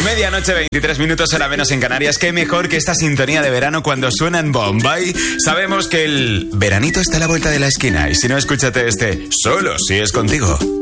Medianoche, 23 minutos, hora menos en Canarias. Qué mejor que esta sintonía de verano cuando suena en Bombay. Sabemos que el veranito está a la vuelta de la esquina y si no, escúchate este Solo si es contigo.